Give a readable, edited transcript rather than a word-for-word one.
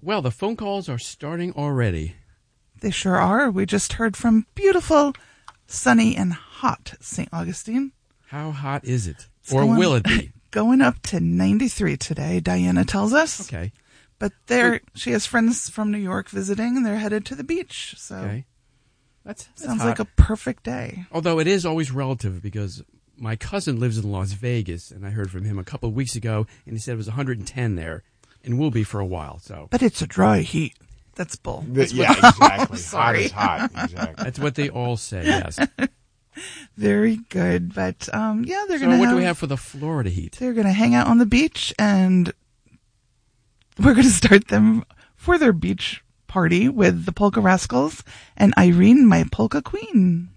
Well, the phone calls are starting already. They sure are. We just heard from beautiful, sunny, and hot St. Augustine. How hot is it? Or will it be? Going up to 93 today, Diana tells us. Okay. But she has friends from New York visiting, and they're headed to the beach. So okay. That's sounds hot. like a perfect day. Although it is always relative, because my cousin lives in Las Vegas, and I heard from him a couple of weeks ago, and he said it was 110 there, and will be for a while. So, but it's a dry heat. That's bull. Exactly. Sorry. Hot is hot. Exactly. That's what they all say. Yes. Very good. But they're going to. So what do we have for the Florida heat? They're going to hang out on the beach, and we're going to start them for their beach party with the Polka Rascals and Irene, my Polka Queen.